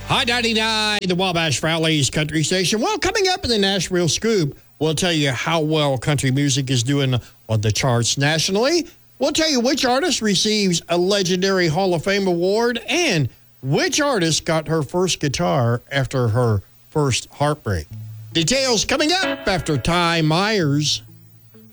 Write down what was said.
Hi, 99, the Wabash Valley's country station. Well, coming up in the Nashville Scoop, we'll tell you how well country music is doing on the charts nationally. We'll tell you which artist receives a legendary Hall of Fame award and which artist got her first guitar after her first heartbreak. Details coming up after Ty Myers.